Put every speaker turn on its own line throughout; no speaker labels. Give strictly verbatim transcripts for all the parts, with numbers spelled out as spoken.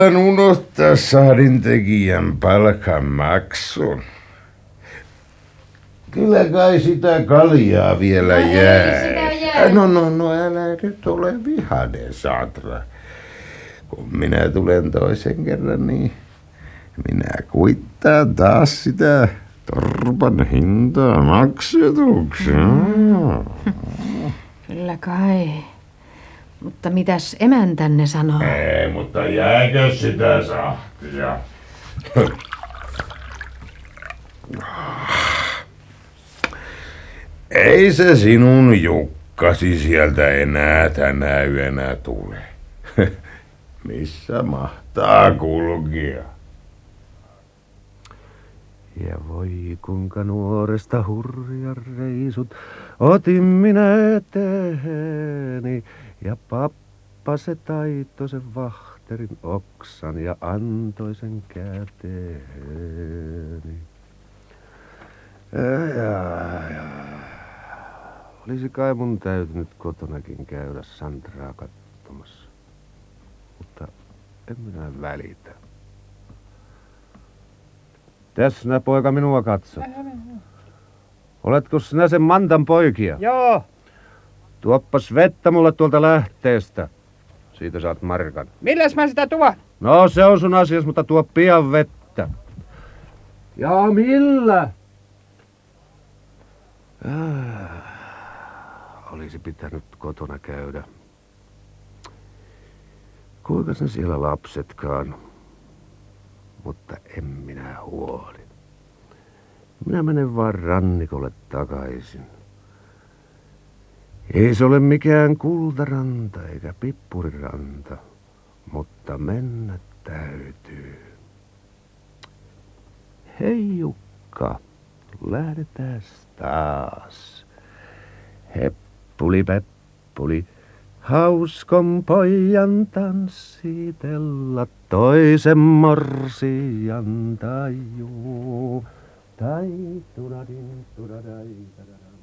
unohtaa sahdintekijän palkanmaksun. Kyllä kai sitä kaljaa vielä
no
jää.
Sitä jää.
No, no, no, älä nyt ole vihainen, Satra. Kun minä tulen toisen kerran, niin minä kuittaan taas sitä torpan hintaa maksetuksi. Mm.
Kyllä kai. Mutta mitäs emäntänne sanoo?
Ei, mutta jääkö sitä sahtia? Ei se sinun Jukkasi sieltä enää tänä yönä tule. Missä mahtaa kulkea?
Ja voi kuinka nuoresta hurja reisut otin minä eteeni. Ja pappa se taitoi sen vahterin oksan ja antoi sen käteeni. Ja, ja. Olisi kai mun täytynyt kotonakin käydä Sandraa katsomassa. Mutta en minä välitä. Tässä nää poika minua katsot. Oletko sinä sen Mantan poikia?
Joo.
Tuoppas vettä mulle tuolta lähteestä. Siitä saat markan.
Milläs mä sitä tuon?
No se on sun asias, mutta tuo pian vettä. Ja millä? Ah, olisi pitänyt kotona käydä. Kuinka ne siellä lapsetkaan? Mutta en minä huoli. Minä menen vaan rannikolle takaisin. Ei se ole mikään kultaranta eikä pippuriranta, mutta mennä täytyy. Hei Jukka, lähdetään taas. Heppuli peppuli, hauskon pojan tanssitella toisen morsian tajuu. Tai tudadin tudadai tadadam.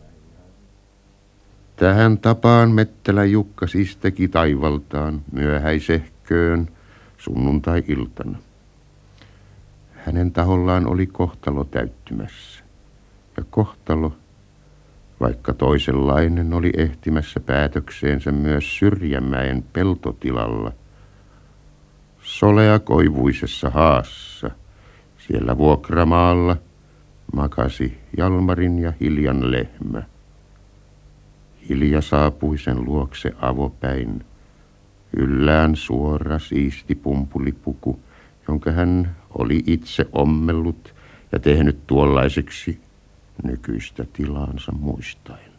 Tähän tapaan Mettelä Jukka siis teki taivaltaan myöhäisehköön sunnuntai-iltana. Hänen tahollaan oli kohtalo täyttymässä. Ja kohtalo, vaikka toisenlainen, oli ehtimässä päätökseensä myös Syrjämäen peltotilalla. Solea koivuisessa haassa, siellä vuokramaalla, makasi Jalmarin ja Hiljan lehmä. Hilja saapui sen luokse avopäin. Yllään suora siisti pumpulipuku, jonka hän oli itse ommellut ja tehnyt tuollaiseksi nykyistä tilaansa muistaen.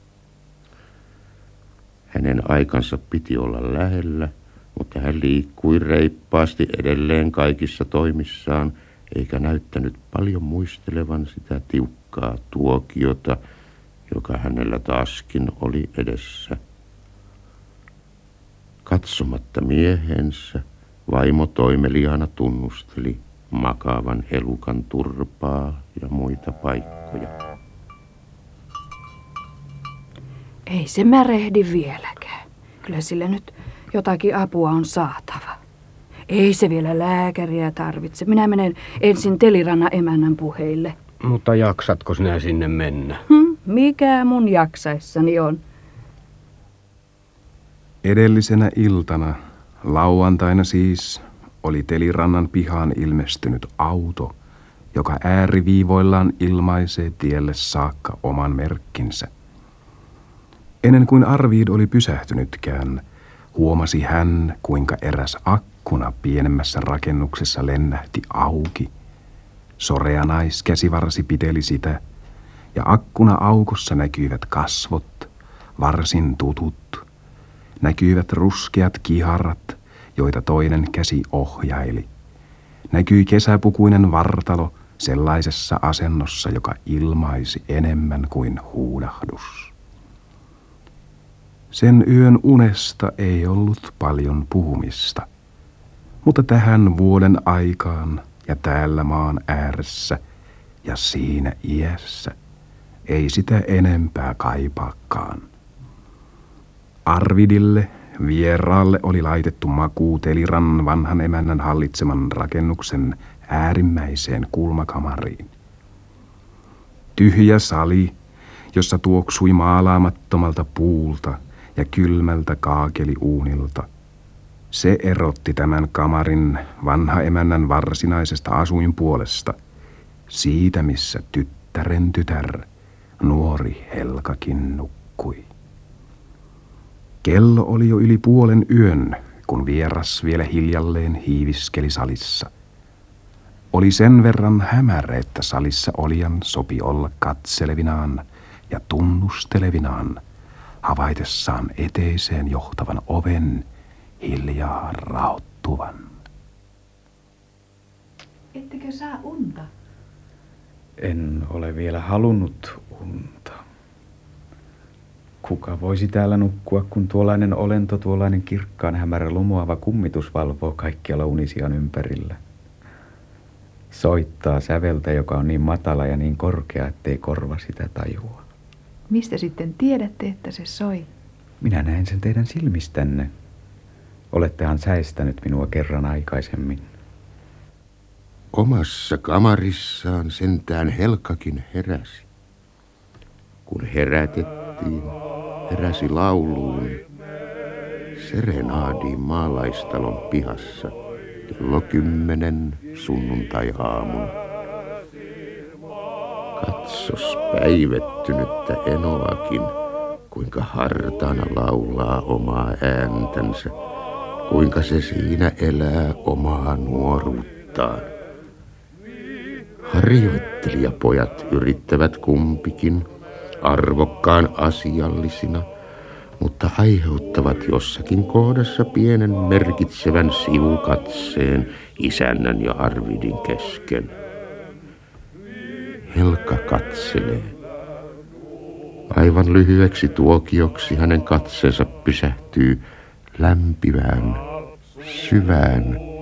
Hänen aikansa piti olla lähellä, mutta hän liikkui reippaasti edelleen kaikissa toimissaan, eikä näyttänyt paljon muistelevan sitä tiukkaa tuokiota, joka hänellä taaskin oli edessä. Katsomatta miehensä, vaimo toimeliaana tunnusteli makaavan elukan turpaa ja muita paikkoja.
Ei se märehdi vieläkään. Kyllä sillä nyt jotakin apua on saatava. Ei se vielä lääkäriä tarvitse. Minä menen ensin Telirannan emännän puheille.
Mutta jaksatko sinä sinne mennä?
Hm, mikä mun jaksaissani on?
Edellisenä iltana, lauantaina siis, oli Telirannan pihaan ilmestynyt auto, joka ääriviivoillaan ilmaisee tielle saakka oman merkkinsä. Ennen kuin Arvid oli pysähtynytkään, huomasi hän, kuinka eräs akkuna pienemmässä rakennuksessa lennähti auki. Sorea naiskäsivarsi piteli sitä, ja akkuna aukossa näkyivät kasvot, varsin tutut. Näkyivät ruskeat kiharat, joita toinen käsi ohjaili. Näkyi kesäpukuinen vartalo sellaisessa asennossa, joka ilmaisi enemmän kuin huudahdus. Sen yön unesta ei ollut paljon puhumista, mutta tähän vuoden aikaan ja täällä maan ääressä ja siinä iässä ei sitä enempää kaipaakaan. Arvidille Vieraalle oli laitettu makuu Teliran vanhan emännän hallitseman rakennuksen äärimmäiseen kulmakamariin. Tyhjä sali, jossa tuoksui maalaamattomalta puulta ja kylmältä kaakeliuunilta. Se erotti tämän kamarin vanha emännän varsinaisesta asuinpuolesta, siitä missä tyttären tytär, nuori Helkakin nukkui. Kello oli jo yli puolen yön, kun vieras vielä hiljalleen hiiviskeli salissa. Oli sen verran hämärä, että salissa olijan sopi olla katselevinaan ja tunnustelevinaan, havaitessaan eteiseen johtavan oven hiljaa raottuvan.
Ettekö saa unta?
En ole vielä halunnut unta. Kuka voisi täällä nukkua, kun tuollainen olento, tuollainen kirkkaan hämärä lumoava kummitus valvoo kaikkialla unisian ympärillä? Soittaa säveltä, joka on niin matala ja niin korkea, ettei korva sitä tajua.
Mistä sitten tiedätte, että se soi?
Minä näen sen teidän silmistänne. Olettehan säistänyt minua kerran aikaisemmin.
Omassa kamarissaan sentään Helkakin heräsi. Kun herätettiin, heräsi lauluun serenaadiin maalaistalon pihassa kello kymmenen sunnuntai-aamun. Katsos päivettynyttä Enoakin, kuinka hartaana laulaa omaa ääntänsä, kuinka se siinä elää omaa nuoruuttaan. Harjoittelijapojat yrittävät kumpikin arvokkaan asiallisina, mutta aiheuttavat jossakin kohdassa pienen merkitsevän sivukatseen isännän ja Arvidin kesken. Helka katselee. Aivan lyhyeksi tuokioksi hänen katseensa pysähtyy lämpivään, syvään